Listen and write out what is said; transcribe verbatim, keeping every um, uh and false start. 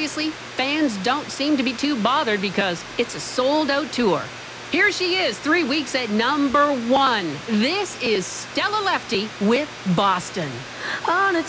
obviously, fans don't seem to be too bothered because it's a sold-out tour. Here she is, three weeks at number one. This is Stella Lefty with Boston. On a